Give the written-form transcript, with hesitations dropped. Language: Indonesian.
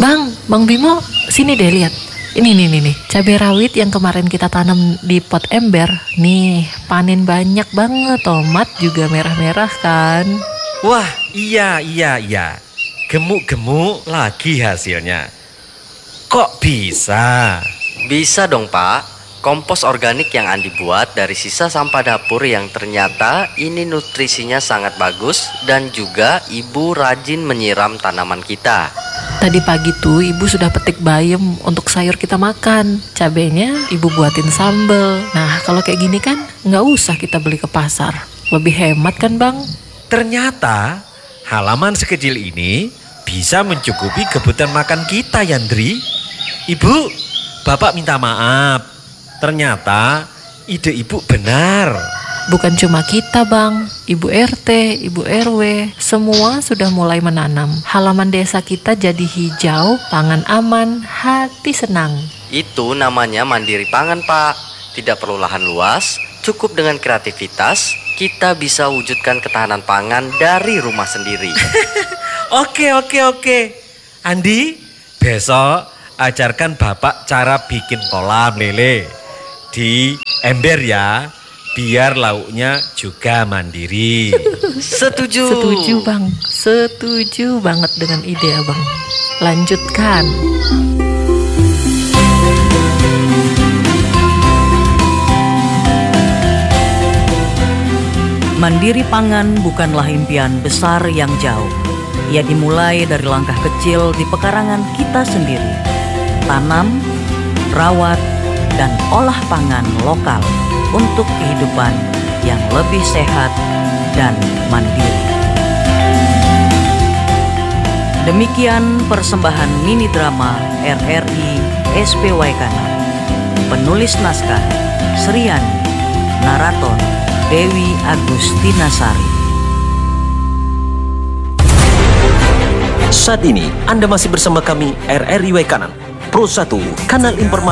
Bang Bimo, sini deh lihat. Ini nih, cabai rawit yang kemarin kita tanam di pot ember. Nih, panen banyak banget, tomat juga merah-merah kan. Wah, iya. Gemuk-gemuk lagi hasilnya. Kok bisa? Bisa dong Pak. Kompos organik yang Andi buat dari sisa sampah dapur yang ternyata ini nutrisinya sangat bagus dan juga ibu rajin menyiram tanaman kita. Tadi pagi tuh ibu sudah petik bayam untuk sayur kita makan. Cabenya ibu buatin sambal. Nah kalau kayak gini kan nggak usah kita beli ke pasar. Lebih hemat kan bang? Ternyata halaman sekecil ini bisa mencukupi kebutuhan makan kita, Yandri. Ibu, Bapak minta maaf. Ternyata ide ibu benar. Bukan cuma kita bang, ibu RT, ibu RW, semua sudah mulai menanam. Halaman desa kita jadi hijau, pangan aman, hati senang. Itu namanya mandiri pangan Pak. Tidak perlu lahan luas, cukup dengan kreativitas, kita bisa wujudkan ketahanan pangan dari rumah sendiri. Oke. Andi, besok ajarkan Bapak cara bikin kolam lele di ember ya, biar lauknya juga mandiri. Setuju. Setuju bang, setuju banget dengan ide abang. Lanjutkan. Mandiri pangan bukanlah impian besar yang jauh. Ia dimulai dari langkah kecil di pekarangan kita sendiri. Tanam, rawat, dan olah pangan lokal untuk kehidupan yang lebih sehat dan mandiri. Demikian persembahan mini drama RRI SPY Kanan. Penulis naskah Sriani, narator Dewi Agustinasari. Saat ini Anda masih bersama kami RRI Kanan, Pro 1, kanal informasi